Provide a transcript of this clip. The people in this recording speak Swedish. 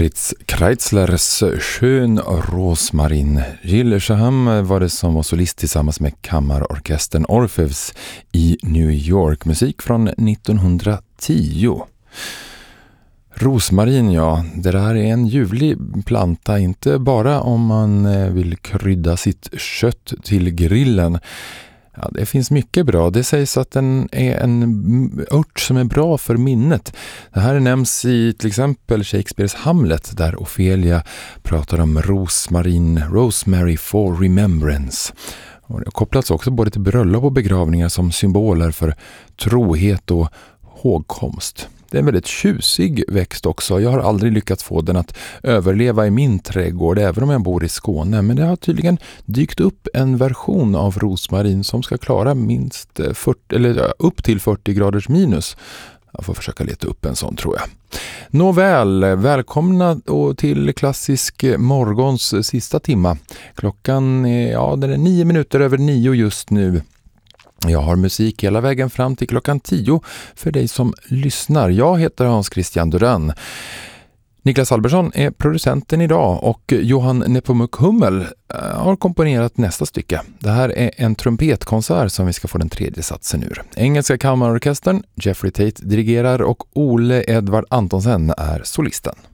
Fritz Kreitzlers Schön Rosmarin. Gilles Shaham var det som var solist tillsammans med kammarorkestern Orpheus i New York. Musik från 1910. Rosmarin, ja, det där är en ljuvlig planta, inte bara om man vill krydda sitt kött till grillen. Ja, det finns mycket bra. Det sägs att den är en ört som är bra för minnet. Det här nämns i till exempel Shakespeares Hamlet, där Ophelia pratar om rosmarin, Rosemary for remembrance. Och det kopplas också både till bröllop och begravningar som symboler för trohet och hågkomst. Det är en väldigt tjusig växt också. Jag har aldrig lyckats få den att överleva i min trädgård även om jag bor i Skåne. Men det har tydligen dykt upp en version av rosmarin som ska klara minst 40, eller upp till 40 graders minus. Jag får försöka leta upp en sån, tror jag. Nåväl, välkomna till Klassisk morgons sista timma. Klockan är, den är 9 minuter över 9 just nu. Jag har musik hela vägen fram till klockan 10 för dig som lyssnar. Jag heter Hans Christian Duran. Niklas Albersson är producenten idag och Johan Nepomuk Hummel har komponerat nästa stycke. Det här är en trumpetkonsert som vi ska få den tredje satsen ur. Engelska kammarorkestern, Jeffrey Tate dirigerar och Ole Edvard Antonsen är solisten.